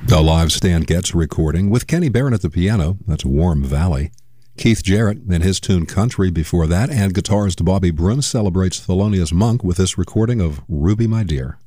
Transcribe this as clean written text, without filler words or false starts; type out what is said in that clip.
A live Stan Getz recording with Kenny Barron at the piano. That's Warm Valley. Keith Jarrett and his tune Country before that, and guitarist Bobby Broom celebrates Thelonious Monk with this recording of Ruby My Dear.